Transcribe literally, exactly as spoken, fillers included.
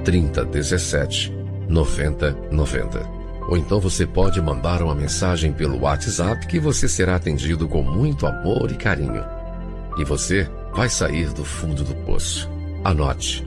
trinta, dezessete, noventa, noventa. Ou então você pode mandar uma mensagem pelo WhatsApp que você será atendido com muito amor e carinho. E você vai sair do fundo do poço. Anote.